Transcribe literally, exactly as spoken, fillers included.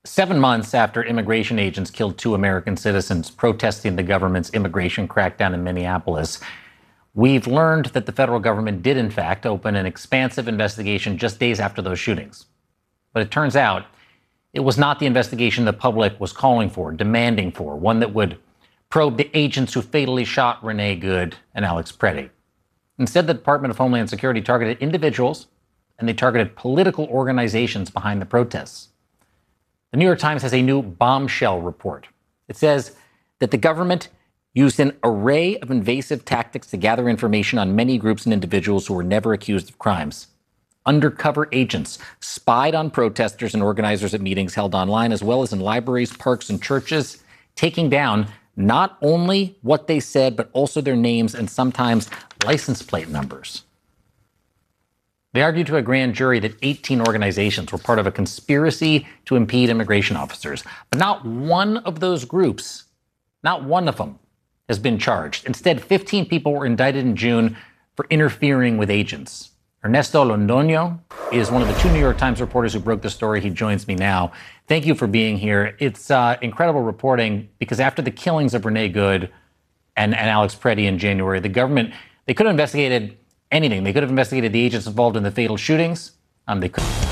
Seven months after immigration agents killed two American citizens protesting the government's immigration crackdown in Minneapolis, we've learned that the federal government did, in fact, open an expansive investigation just days after those shootings. But it turns out it was not the investigation the public was calling for, demanding for, one that would probe the agents who fatally shot Renee Good and Alex Preddy. Instead, the Department of Homeland Security targeted individuals and they targeted political organizations behind the protests. The New York Times has a new bombshell report. It says that the government used an array of invasive tactics to gather information on many groups and individuals who were never accused of crimes. Undercover agents spied on protesters and organizers at meetings held online, as well as in libraries, parks, and churches, taking down not only what they said, but also their names and sometimes license plate numbers. They argued to a grand jury that eighteen organizations were part of a conspiracy to impede immigration officers. But not one of those groups, not one of them, has been charged. Instead, fifteen people were indicted in June for interfering with agents. Ernesto Londoño is one of the two New York Times reporters who broke the story. He joins me now. Thank you for being here. It's uh, incredible reporting because after the killings of Renee Good and, and Alex Preddy in January, the government, they could have investigated anything. They could have investigated the agents involved in the fatal shootings. Um, they could